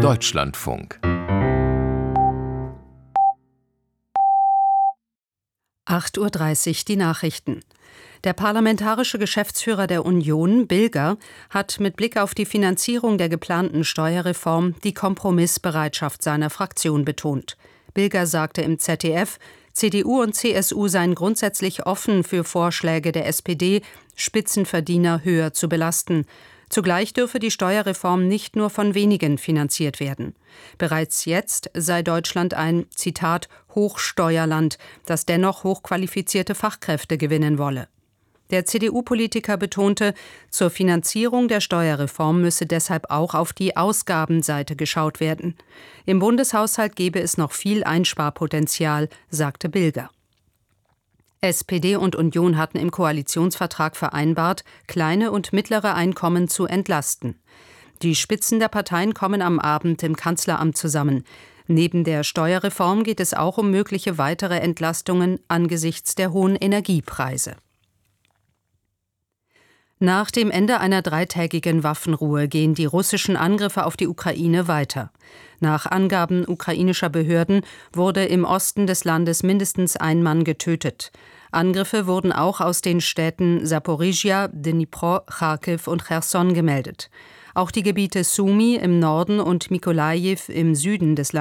Deutschlandfunk 8:30 Uhr die Nachrichten. Der parlamentarische Geschäftsführer der Union, Bilger, hat mit Blick auf die Finanzierung der geplanten Steuerreform die Kompromissbereitschaft seiner Fraktion betont. Bilger sagte im ZDF, CDU und CSU seien grundsätzlich offen für Vorschläge der SPD, Spitzenverdiener höher zu belasten. Zugleich dürfe die Steuerreform nicht nur von wenigen finanziert werden. Bereits jetzt sei Deutschland ein, Zitat, Hochsteuerland, das dennoch hochqualifizierte Fachkräfte gewinnen wolle. Der CDU-Politiker betonte, zur Finanzierung der Steuerreform müsse deshalb auch auf die Ausgabenseite geschaut werden. Im Bundeshaushalt gebe es noch viel Einsparpotenzial, sagte Bilger. SPD und Union hatten im Koalitionsvertrag vereinbart, kleine und mittlere Einkommen zu entlasten. Die Spitzen der Parteien kommen am Abend im Kanzleramt zusammen. Neben der Steuerreform geht es auch um mögliche weitere Entlastungen angesichts der hohen Energiepreise. Nach dem Ende einer 3-tägigen Waffenruhe gehen die russischen Angriffe auf die Ukraine weiter. Nach Angaben ukrainischer Behörden wurde im Osten des Landes mindestens ein Mann getötet. Angriffe wurden auch aus den Städten Saporizhia, Dnipro, Charkiw und Cherson gemeldet. Auch die Gebiete Sumy im Norden und Mykolajiw im Süden des Landes